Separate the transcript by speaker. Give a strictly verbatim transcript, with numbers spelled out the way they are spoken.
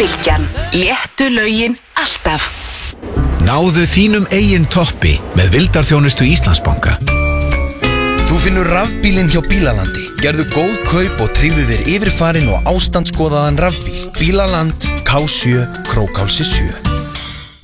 Speaker 1: Bylgjan. Léttu lögin alltaf.
Speaker 2: Náðu þínum eigin toppi með vildarþjónustu Íslandsbanka.
Speaker 3: Þú finnur rafbílinn hjá Bílalandi. Gerðu góð kaup og tryggðu þér yfirfarinn og ástandsskoðaðan rafbíl. Bílaland, K sjö, Krókhálsi sjö.